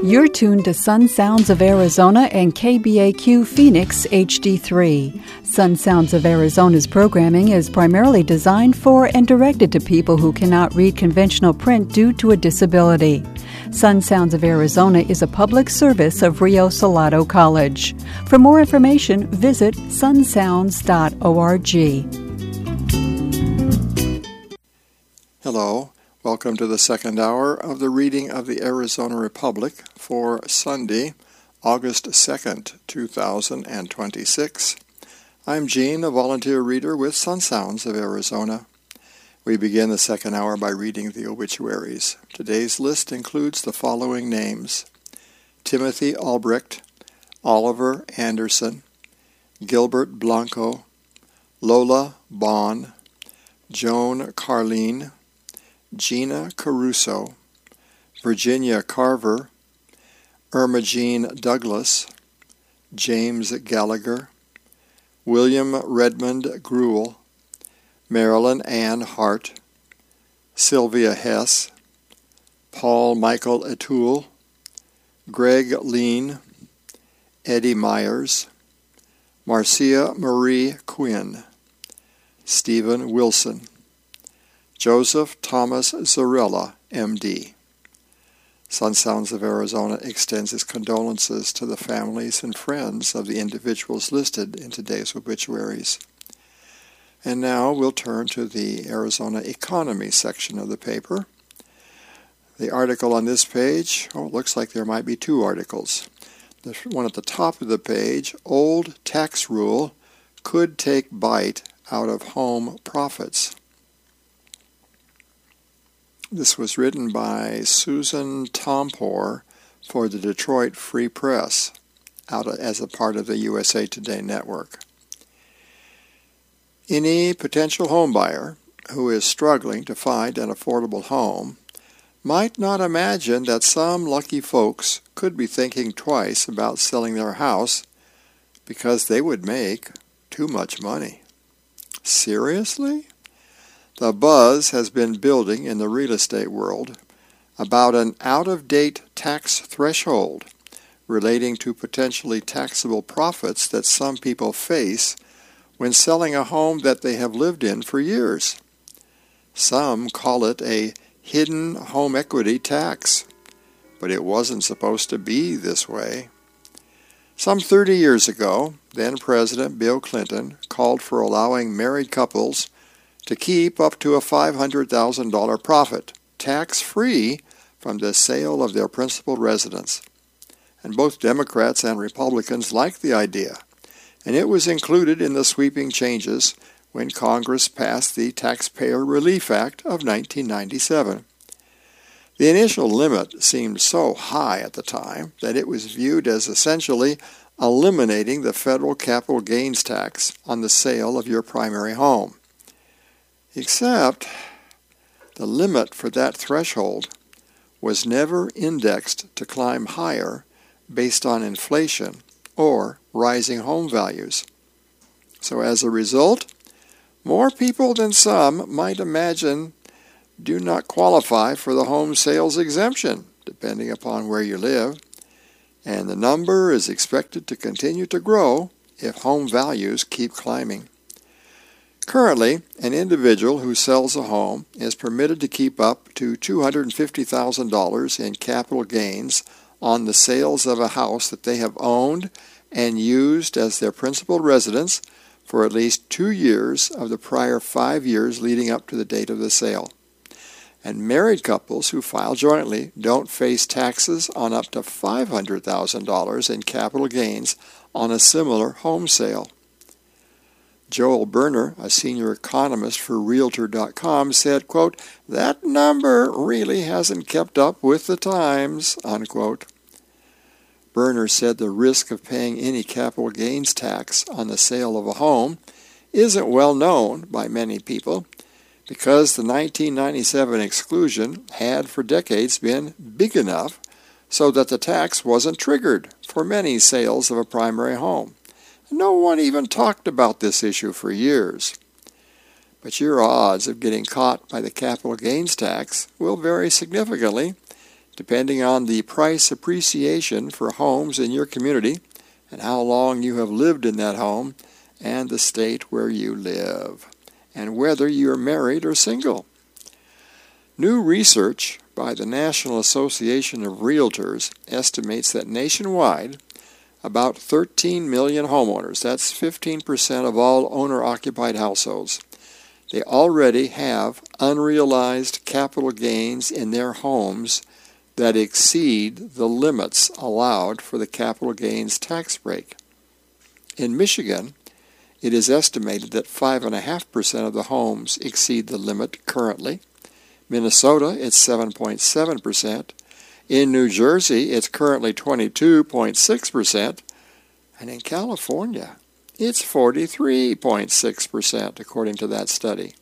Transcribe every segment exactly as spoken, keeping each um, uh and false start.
You're tuned to Sun Sounds of Arizona and K B A Q Phoenix H D three. Sun Sounds of Arizona's programming is primarily designed for and directed to people who cannot read conventional print due to a disability. Sun Sounds of Arizona is a public service of Rio Salado College. For more information, visit sun sounds dot org. Hello. Welcome to the second hour of the reading of the Arizona Republic for Sunday, August second, two thousand twenty-six. I'm Gene, a volunteer reader with Sun Sounds of Arizona. We begin the second hour by reading the obituaries. Today's list includes the following names: Timothy Albrecht, Oliver Anderson, Gilbert Blanco, Lola Bond, Joan Carleen, Gina Caruso, Virginia Carver, Irma Jean Douglas, James Gallagher, William Redmond Gruel, Marilyn Ann Hart, Sylvia Hess, Paul Michael Atul, Greg Lean, Eddie Myers, Marcia Marie Quinn, Stephen Wilson, Joseph Thomas Zarella, M D. Sun Sounds of Arizona extends its condolences to the families and friends of the individuals listed in today's obituaries. And now we'll turn to the Arizona economy section of the paper. The article on this page, oh, it looks like there might be two articles. The one at the top of the page, Old Tax Rule Could Take Bite Out of Home Profits. This was written by Susan Tompor for the Detroit Free Press, out as a part of the U S A Today network. Any potential homebuyer who is struggling to find an affordable home might not imagine that some lucky folks could be thinking twice about selling their house because they would make too much money. Seriously? The buzz has been building in the real estate world about an out-of-date tax threshold relating to potentially taxable profits that some people face when selling a home that they have lived in for years. Some call it a hidden home equity tax, but it wasn't supposed to be this way. Some thirty years ago, then-President Bill Clinton called for allowing married couples to keep up to a five hundred thousand dollars profit, tax-free, from the sale of their principal residence. And both Democrats and Republicans liked the idea, and it was included in the sweeping changes when Congress passed the Taxpayer Relief Act of nineteen ninety-seven. The initial limit seemed so high at the time that it was viewed as essentially eliminating the federal capital gains tax on the sale of your primary home. Except the limit for that threshold was never indexed to climb higher based on inflation or rising home values. So as a result, more people than some might imagine do not qualify for the home sales exemption, depending upon where you live, and the number is expected to continue to grow if home values keep climbing. Currently, an individual who sells a home is permitted to keep up to two hundred fifty thousand dollars in capital gains on the sales of a house that they have owned and used as their principal residence for at least two years of the prior five years leading up to the date of the sale. And married couples who file jointly don't face taxes on up to five hundred thousand dollars in capital gains on a similar home sale. Joel Berner, a senior economist for Realtor dot com, said, quote, "That number really hasn't kept up with the times," unquote. Berner said the risk of paying any capital gains tax on the sale of a home isn't well known by many people because the nineteen ninety-seven exclusion had for decades been big enough so that the tax wasn't triggered for many sales of a primary home. No one even talked about this issue for years. But your odds of getting caught by the capital gains tax will vary significantly depending on the price appreciation for homes in your community and how long you have lived in that home and the state where you live, and whether you're married or single. New research by the National Association of Realtors estimates that nationwide, about thirteen million homeowners, that's fifteen percent of all owner-occupied households, they already have unrealized capital gains in their homes that exceed the limits allowed for the capital gains tax break. In Michigan, it is estimated that five point five percent of the homes exceed the limit currently. Minnesota, it's seven point seven percent. In New Jersey, it's currently twenty-two point six percent. And in California, it's forty-three point six percent, according to that study.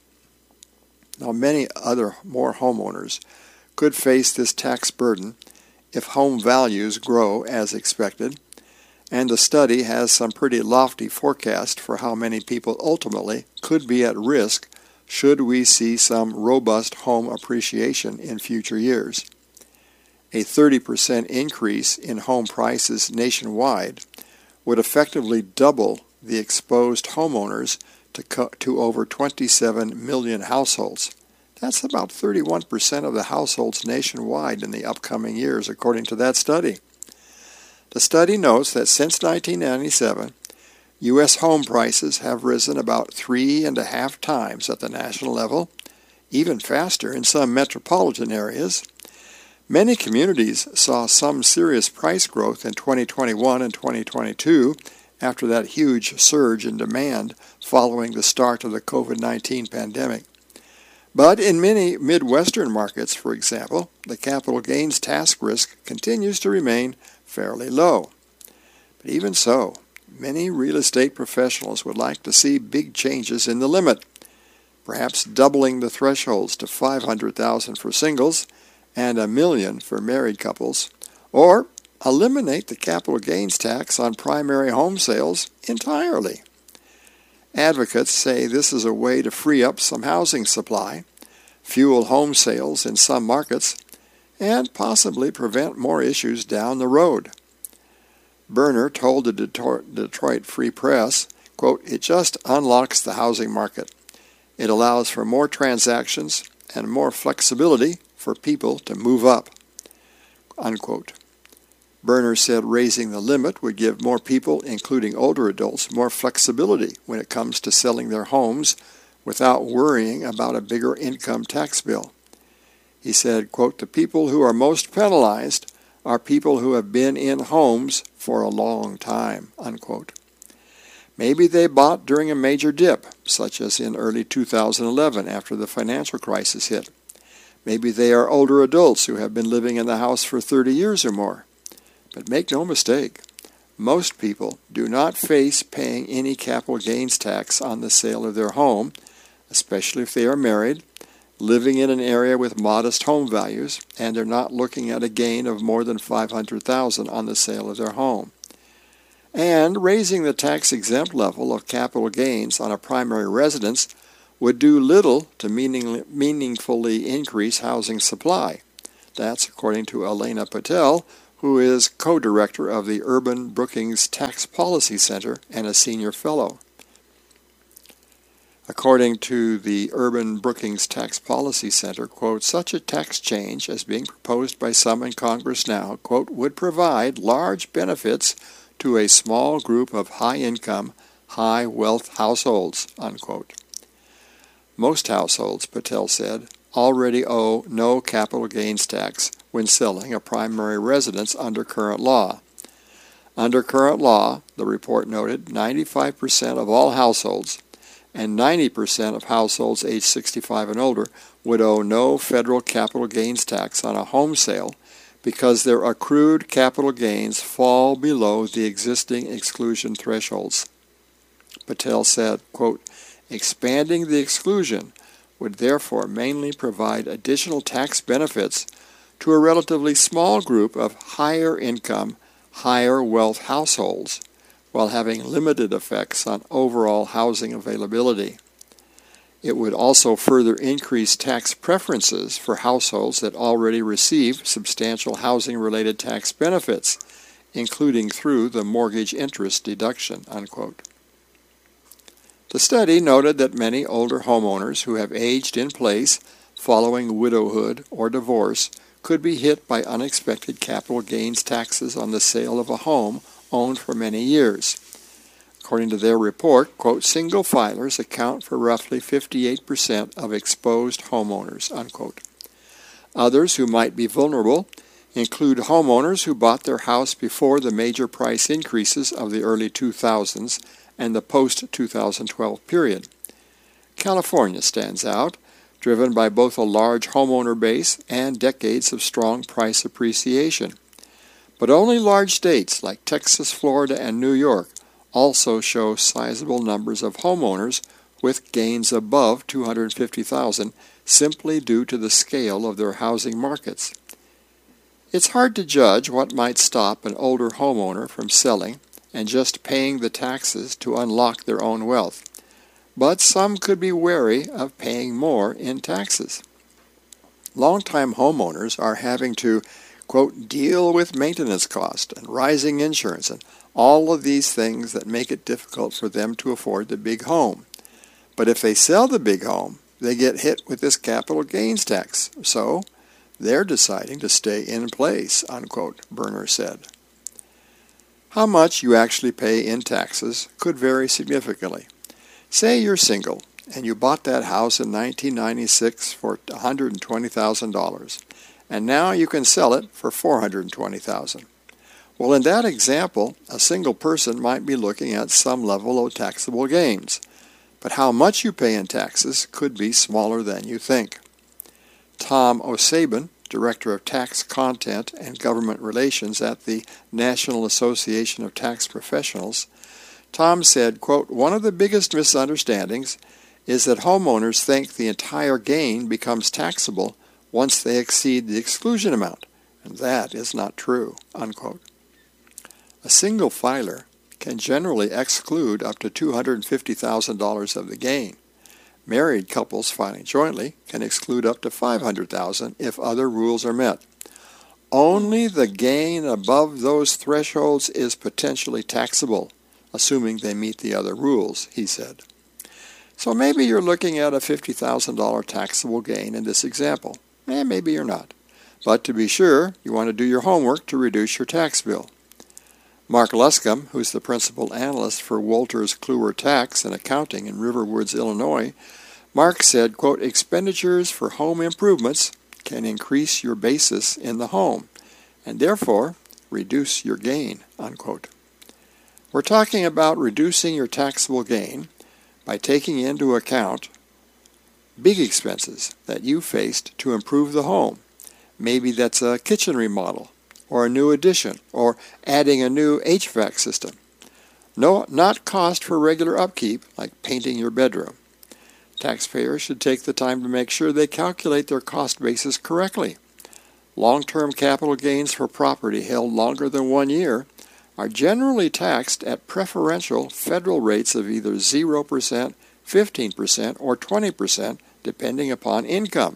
Now, many other more homeowners could face this tax burden if home values grow as expected, and the study has some pretty lofty forecast for how many people ultimately could be at risk should we see some robust home appreciation in future years. A thirty percent increase in home prices nationwide would effectively double the exposed homeowners to, co- to over twenty-seven million households. That's about thirty-one percent of the households nationwide in the upcoming years, according to that study. The study notes that since nineteen ninety-seven, U S home prices have risen about three and a half times at the national level, even faster in some metropolitan areas. Many communities saw some serious price growth in twenty twenty-one and twenty twenty-two after that huge surge in demand following the start of the covid nineteen pandemic. But in many Midwestern markets, for example, the capital gains tax risk continues to remain fairly low. But even so, many real estate professionals would like to see big changes in the limit, perhaps doubling the thresholds to five hundred thousand dollars for singles and a million for married couples, or eliminate the capital gains tax on primary home sales entirely. Advocates say this is a way to free up some housing supply, fuel home sales in some markets, and possibly prevent more issues down the road. Berner told the Detroit Free Press, quote, "It just unlocks the housing market. It allows for more transactions and more flexibility for people to move up," unquote. Berner said raising the limit would give more people, including older adults, more flexibility when it comes to selling their homes without worrying about a bigger income tax bill. He said, quote, "The people who are most penalized are people who have been in homes for a long time," unquote. Maybe they bought during a major dip, such as in early two thousand eleven after the financial crisis hit. Maybe they are older adults who have been living in the house for thirty years or more. But make no mistake, most people do not face paying any capital gains tax on the sale of their home, especially if they are married, living in an area with modest home values, and are not looking at a gain of more than five hundred thousand dollars on the sale of their home. And raising the tax-exempt level of capital gains on a primary residence would do little to meaning, meaningfully increase housing supply. That's according to Elena Patel, who is co-director of the Urban Brookings Tax Policy Center and a senior fellow. According to the Urban Brookings Tax Policy Center, quote, "Such a tax change as being proposed by some in Congress now, quote, would provide large benefits to a small group of high-income, high-wealth households," unquote. Most households, Patel said, already owe no capital gains tax when selling a primary residence under current law. Under current law, the report noted, ninety-five percent of all households and ninety percent of households age sixty-five and older would owe no federal capital gains tax on a home sale because their accrued capital gains fall below the existing exclusion thresholds. Patel said, quote, "Expanding the exclusion would therefore mainly provide additional tax benefits to a relatively small group of higher income, higher wealth households, while having limited effects on overall housing availability. It would also further increase tax preferences for households that already receive substantial housing-related tax benefits, including through the mortgage interest deduction, unquote. The study noted that many older homeowners who have aged in place following widowhood or divorce could be hit by unexpected capital gains taxes on the sale of a home owned for many years. According to their report, quote, single filers account for roughly fifty-eight percent of exposed homeowners, unquote. Others who might be vulnerable include homeowners who bought their house before the major price increases of the early two thousands and the post two thousand twelve period. California stands out, driven by both a large homeowner base and decades of strong price appreciation. But only large states like Texas, Florida, and New York also show sizable numbers of homeowners with gains above two hundred fifty thousand dollars simply due to the scale of their housing markets. It's hard to judge what might stop an older homeowner from selling and just paying the taxes to unlock their own wealth, but some could be wary of paying more in taxes. Longtime homeowners are having to, quote, deal with maintenance costs and rising insurance and all of these things that make it difficult for them to afford the big home. But if they sell the big home, they get hit with this capital gains tax. So they're deciding to stay in place, unquote, Berner said. How much you actually pay in taxes could vary significantly. Say you're single and you bought that house in nineteen ninety-six for one hundred twenty thousand dollars, and now you can sell it for four hundred twenty thousand dollars. Well, in that example, a single person might be looking at some level of taxable gains, but how much you pay in taxes could be smaller than you think. Tom O'Sabin, Director of Tax Content and Government Relations at the National Association of Tax Professionals, Tom said, quote, one of the biggest misunderstandings is that homeowners think the entire gain becomes taxable once they exceed the exclusion amount, and that is not true, unquote. A single filer can generally exclude up to two hundred fifty thousand dollars of the gain. Married couples filing jointly can exclude up to five hundred thousand dollars if other rules are met. Only the gain above those thresholds is potentially taxable, assuming they meet the other rules, he said. So maybe you're looking at a fifty thousand dollars taxable gain in this example. Eh, maybe you're not. But to be sure, you want to do your homework to reduce your tax bill. Mark Luscombe, who's the principal analyst for Wolters Kluwer Tax and Accounting in River Woods, Illinois, Mark said, quote, expenditures for home improvements can increase your basis in the home and therefore reduce your gain, unquote. We're talking about reducing your taxable gain by taking into account big expenses that you faced to improve the home. Maybe that's a kitchen remodel, or a new addition, or adding a new H V A C system. No, not cost for regular upkeep, like painting your bedroom. Taxpayers should take the time to make sure they calculate their cost basis correctly. Long-term capital gains for property held longer than one year are generally taxed at preferential federal rates of either zero percent, fifteen percent, or twenty percent, depending upon income.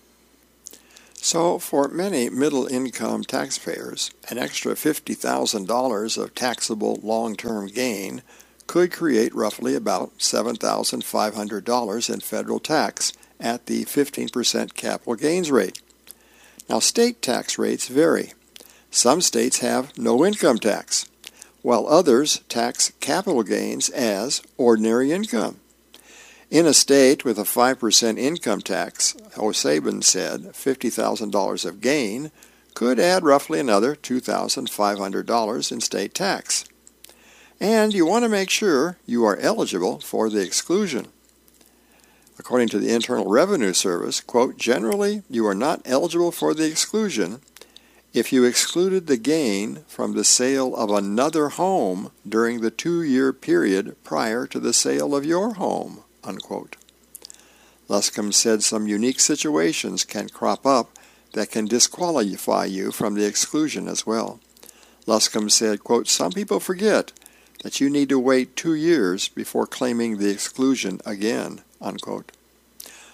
So, for many middle-income taxpayers, an extra fifty thousand dollars of taxable long-term gain could create roughly about seven thousand five hundred dollars in federal tax at the fifteen percent capital gains rate. Now, state tax rates vary. Some states have no income tax, while others tax capital gains as ordinary income. In a state with a five percent income tax, O'Sabin said fifty thousand dollars of gain could add roughly another two thousand five hundred dollars in state tax. And you want to make sure you are eligible for the exclusion. According to the Internal Revenue Service, quote, generally you are not eligible for the exclusion if you excluded the gain from the sale of another home during the two-year period prior to the sale of your home, unquote. Luscombe said some unique situations can crop up that can disqualify you from the exclusion as well. Luscombe said, quote, some people forget that you need to wait two years before claiming the exclusion again, unquote.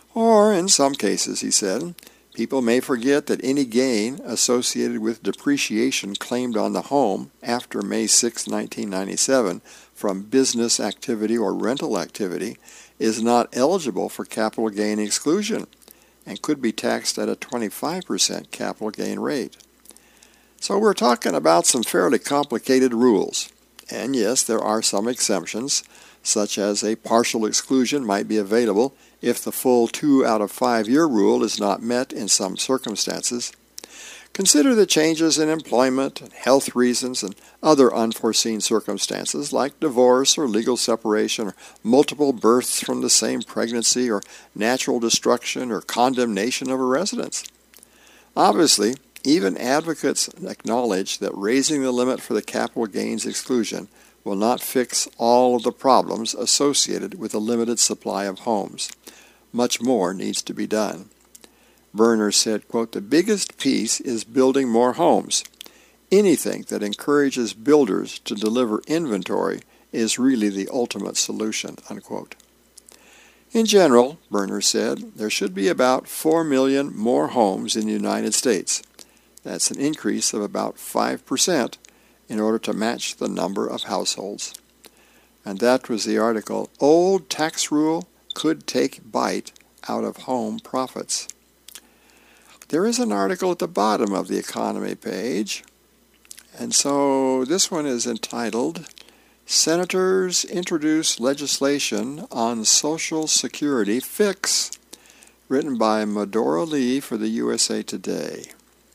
Or, in some cases, he said, people may forget that any gain associated with depreciation claimed on the home after May sixth, nineteen ninety-seven from business activity or rental activity is not eligible for capital gain exclusion and could be taxed at a twenty-five percent capital gain rate. So we're talking about some fairly complicated rules. And yes, there are some exemptions, such as a partial exclusion might be available if the full two out of five year rule is not met in some circumstances. Consider the changes in employment, and health reasons, and other unforeseen circumstances like divorce or legal separation or multiple births from the same pregnancy or natural destruction or condemnation of a residence. Obviously, even advocates acknowledge that raising the limit for the capital gains exclusion will not fix all of the problems associated with a limited supply of homes. Much more needs to be done. Berner said, quote, "The biggest piece is building more homes. Anything that encourages builders to deliver inventory is really the ultimate solution," unquote. In general, Berner said, there should be about four million more homes in the United States. That's an increase of about five percent in order to match the number of households. And that was the article, "Old Tax Rule Could Take Bite Out of Home Profits." There is an article at the bottom of the economy page, and so this one is entitled, "Senators Introduce Legislation on Social Security Fix," written by Medora Lee for the U S A Today.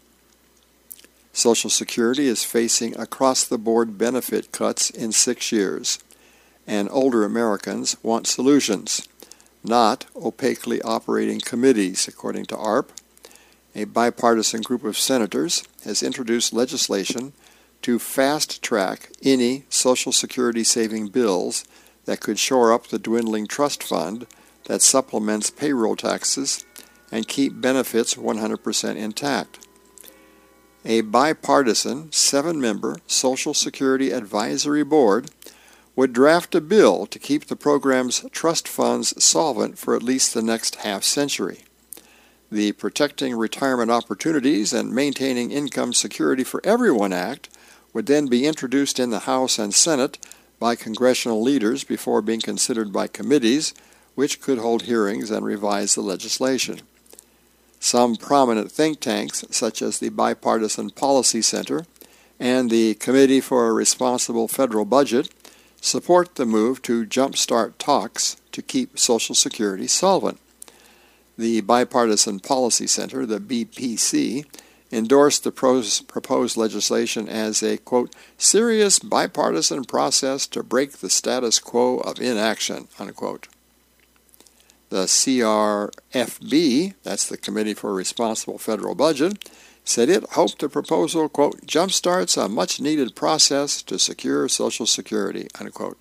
Social Security is facing across-the-board benefit cuts in six years, and older Americans want solutions, not opaquely operating committees, according to A A R P. A bipartisan group of senators has introduced legislation to fast-track any Social Security saving bills that could shore up the dwindling trust fund that supplements payroll taxes and keep benefits one hundred percent intact. A bipartisan seven-member Social Security Advisory Board would draft a bill to keep the program's trust funds solvent for at least the next half-century. The Protecting Retirement Opportunities and Maintaining Income Security for Everyone Act would then be introduced in the House and Senate by congressional leaders before being considered by committees, which could hold hearings and revise the legislation. Some prominent think tanks, such as the Bipartisan Policy Center and the Committee for a Responsible Federal Budget, support the move to jumpstart talks to keep Social Security solvent. The Bipartisan Policy Center, the B P C, endorsed the pros- proposed legislation as a, quote, "serious bipartisan process to break the status quo of inaction," unquote. The C R F B, that's the Committee for a Responsible Federal Budget, said it hoped the proposal, quote, "jumpstarts a much-needed process to secure Social Security," unquote.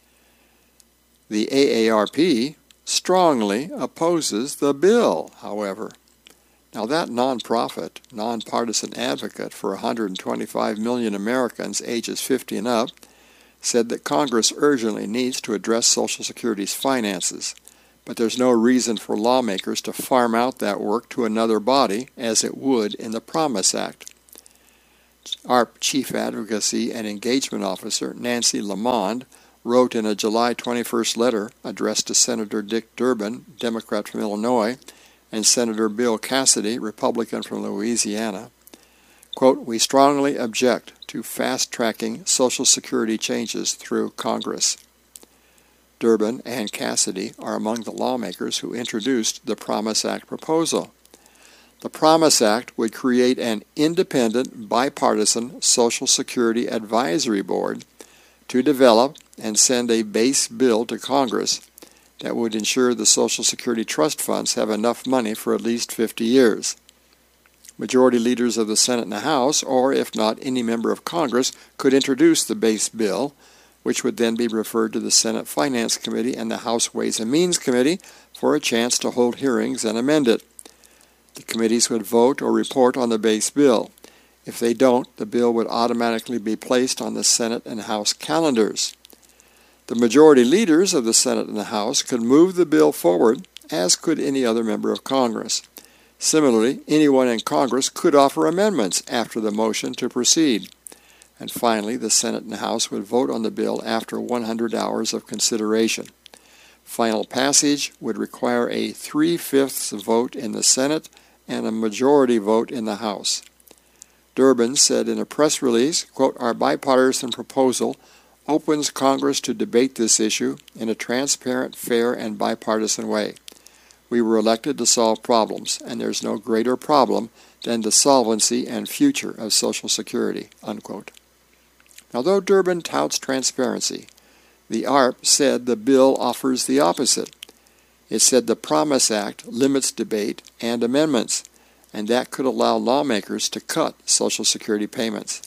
The A A R P strongly opposes the bill, however. Now that nonprofit, nonpartisan advocate for one hundred twenty-five million Americans ages fifty and up said that Congress urgently needs to address Social Security's finances, but there's no reason for lawmakers to farm out that work to another body as it would in the Promise Act. Our Chief Advocacy and Engagement Officer, Nancy Lamond, wrote in a July twenty-first letter addressed to Senator Dick Durbin, Democrat from Illinois, and Senator Bill Cassidy, Republican from Louisiana, quote, "We strongly object to fast-tracking Social Security changes through Congress." Durbin and Cassidy are among the lawmakers who introduced the Promise Act proposal. The Promise Act would create an independent, bipartisan Social Security Advisory Board to develop and send a base bill to Congress that would ensure the Social Security trust funds have enough money for at least fifty years. Majority leaders of the Senate and the House, or if not any member of Congress, could introduce the base bill, which would then be referred to the Senate Finance Committee and the House Ways and Means Committee for a chance to hold hearings and amend it. The committees would vote or report on the base bill. If they don't, the bill would automatically be placed on the Senate and House calendars. The majority leaders of the Senate and the House could move the bill forward as could any other member of Congress. Similarly, anyone in Congress could offer amendments after the motion to proceed. And finally, the Senate and House would vote on the bill after one hundred hours of consideration. Final passage would require a three-fifths vote in the Senate and a majority vote in the House. Durbin said in a press release, quote, "Our bipartisan proposal opens Congress to debate this issue in a transparent, fair, and bipartisan way. We were elected to solve problems, and there's no greater problem than the solvency and future of Social Security," unquote. Although Durbin touts transparency, the A R P said the bill offers the opposite. It said the Promise Act limits debate and amendments, and that could allow lawmakers to cut Social Security payments.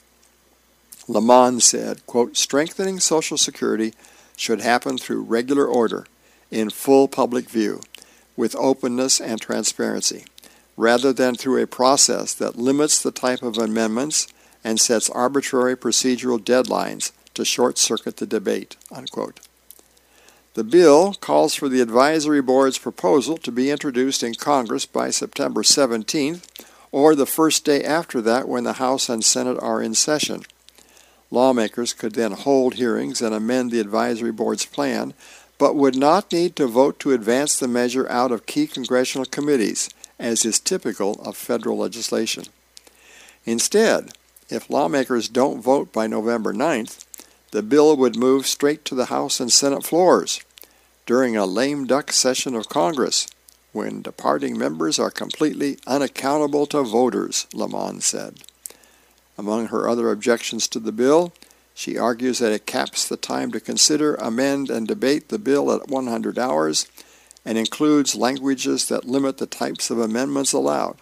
Lamond said, quote, "Strengthening Social Security should happen through regular order, in full public view, with openness and transparency, rather than through a process that limits the type of amendments and sets arbitrary procedural deadlines to short-circuit the debate," unquote. The bill calls for the advisory board's proposal to be introduced in Congress by September seventeenth, or the first day after that when the House and Senate are in session. Lawmakers could then hold hearings and amend the advisory board's plan, but would not need to vote to advance the measure out of key congressional committees, as is typical of federal legislation. Instead, if lawmakers don't vote by November ninth, the bill would move straight to the House and Senate floors during a lame duck session of Congress, when departing members are completely unaccountable to voters, Lamond said. Among her other objections to the bill, she argues that it caps the time to consider, amend, and debate the bill at one hundred hours and includes languages that limit the types of amendments allowed.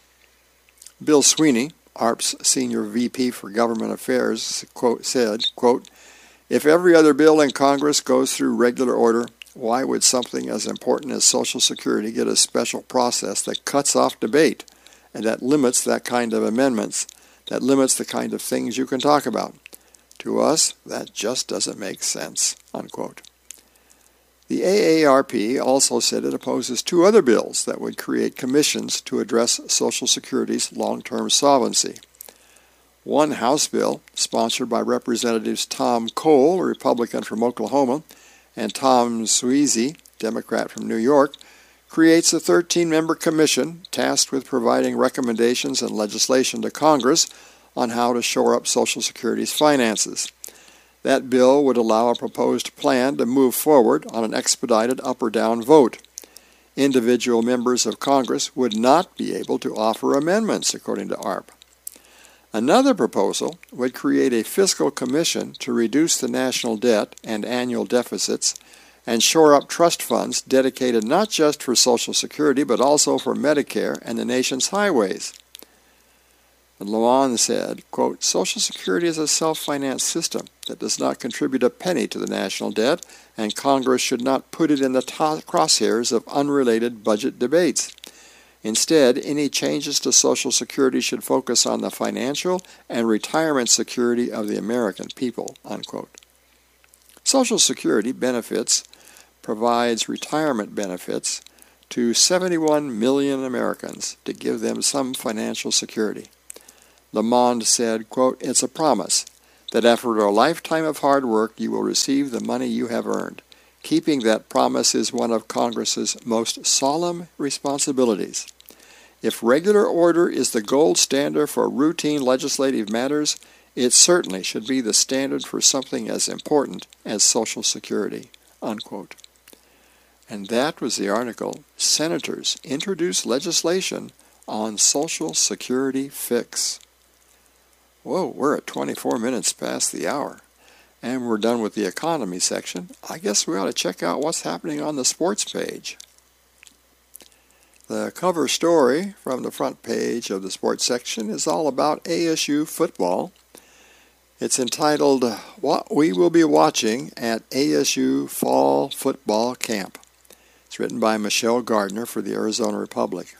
Bill Sweeney, A R P's senior V P for Government Affairs, quote, said, quote, "If every other bill in Congress goes through regular order, why would something as important as Social Security get a special process that cuts off debate and that limits that kind of amendments, that limits the kind of things you can talk about? To us, that just doesn't make sense," unquote. The A A R P also said it opposes two other bills that would create commissions to address Social Security's long-term solvency. One House bill, sponsored by Representatives Tom Cole, a Republican from Oklahoma, and Tom Suozzi, Democrat from New York, creates a thirteen-member commission tasked with providing recommendations and legislation to Congress on how to shore up Social Security's finances. That bill would allow a proposed plan to move forward on an expedited up or down vote. Individual members of Congress would not be able to offer amendments, according to A R P. Another proposal would create a fiscal commission to reduce the national debt and annual deficits and shore up trust funds dedicated not just for Social Security but also for Medicare and the nation's highways. Lamond said, quote, "Social Security is a self-financed system that does not contribute a penny to the national debt, and Congress should not put it in the to- crosshairs of unrelated budget debates. Instead, any changes to Social Security should focus on the financial and retirement security of the American people," unquote. Social Security benefits provides retirement benefits to seventy-one million Americans to give them some financial security. Lamond said, quote, "It's a promise that after a lifetime of hard work you will receive the money you have earned. Keeping that promise is one of Congress's most solemn responsibilities. If regular order is the gold standard for routine legislative matters, it certainly should be the standard for something as important as Social Security," unquote. And that was the article, "Senators Introduce Legislation on Social Security Fix." Whoa, we're at twenty-four minutes past the hour, and we're done with the economy section. I guess we ought to check out what's happening on the sports page. The cover story from the front page of the sports section is all about A S U football. It's entitled, "What We Will Be Watching at A S U Fall Football Camp." It's written by Michelle Gardner for the Arizona Republic.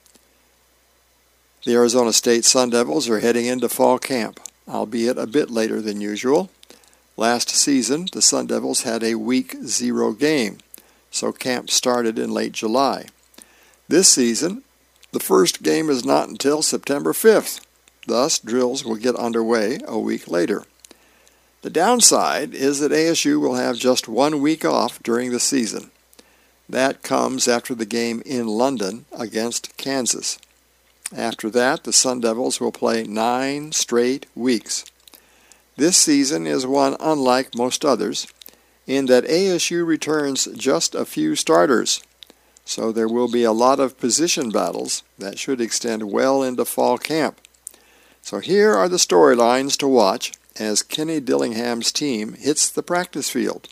The Arizona State Sun Devils are heading into fall camp, albeit a bit later than usual. Last season, the Sun Devils had a week zero game, so camp started in late July. This season, the first game is not until September fifth. Thus, drills will get underway a week later. The downside is that A S U will have just one week off during the season. That comes after the game in London against Kansas. After that, the Sun Devils will play nine straight weeks. This season is one unlike most others, in that A S U returns just a few starters, so there will be a lot of position battles that should extend well into fall camp. So here are the storylines to watch as Kenny Dillingham's team hits the practice field.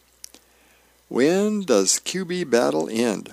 When does Q B battle end?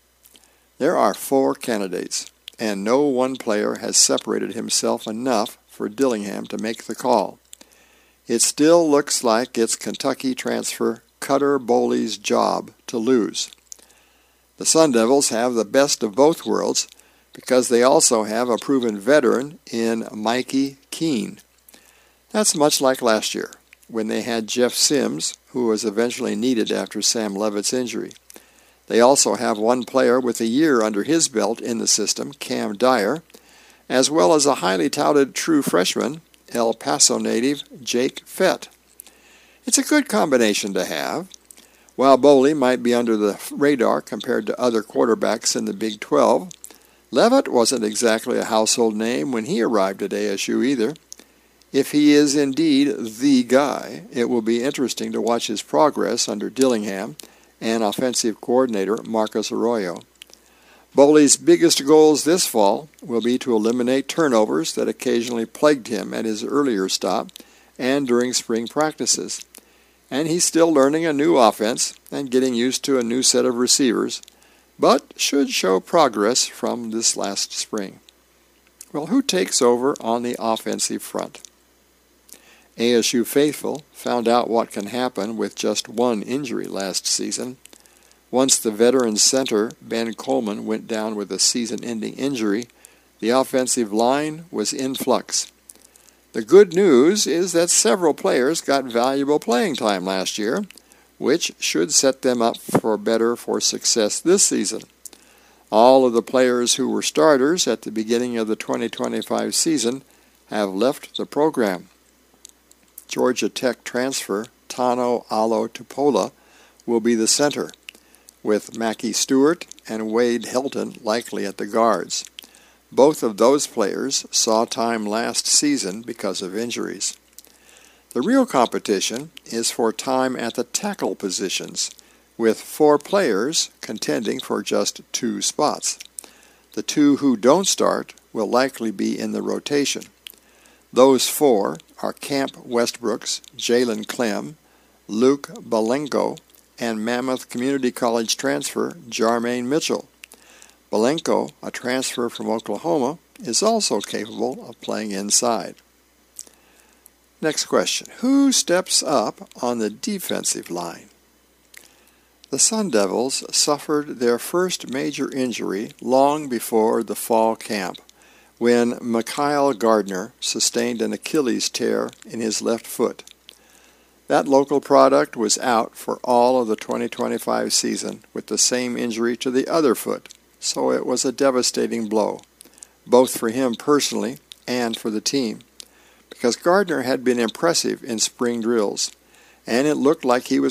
There are four candidates, and no one player has separated himself enough for Dillingham to make the call. It still looks like it's Kentucky transfer Cutter Boley's job to lose. The Sun Devils have the best of both worlds because they also have a proven veteran in Mikey Keene. That's much like last year, when they had Jeff Sims, who was eventually needed after Sam Levitt's injury. They also have one player with a year under his belt in the system, Cam Dyer, as well as a highly touted true freshman, El Paso native Jake Fett. It's a good combination to have. While Boley might be under the radar compared to other quarterbacks in the Big twelve, Levitt wasn't exactly a household name when he arrived at A S U either. If he is indeed the guy, it will be interesting to watch his progress under Dillingham and offensive coordinator Marcus Arroyo. Boley's biggest goals this fall will be to eliminate turnovers that occasionally plagued him at his earlier stop and during spring practices. And he's still learning a new offense and getting used to a new set of receivers, but should show progress from this last spring. Well, who takes over on the offensive front? A S U faithful found out what can happen with just one injury last season. Once the veteran center, Ben Coleman, went down with a season-ending injury, the offensive line was in flux. The good news is that several players got valuable playing time last year, which should set them up for better for success this season. All of the players who were starters at the beginning of the twenty twenty-five season have left the program. Georgia Tech transfer Tano Alo Tupola will be the center, with Mackie Stewart and Wade Helton likely at the guards. Both of those players saw time last season because of injuries. The real competition is for time at the tackle positions, with four players contending for just two spots. The two who don't start will likely be in the rotation. Those four are Camp Westbrooks, Jalen Clem, Luke Balenko, and Mammoth Community College transfer Jarmaine Mitchell. Balenko, a transfer from Oklahoma, is also capable of playing inside. Next question. Who steps up on the defensive line? The Sun Devils suffered their first major injury long before the fall camp, when Mikhail Gardner sustained an Achilles tear in his left foot. That local product was out for all of the twenty twenty-five season with the same injury to the other foot, so it was a devastating blow, both for him personally and for the team, because Gardner had been impressive in spring drills, and it looked like he was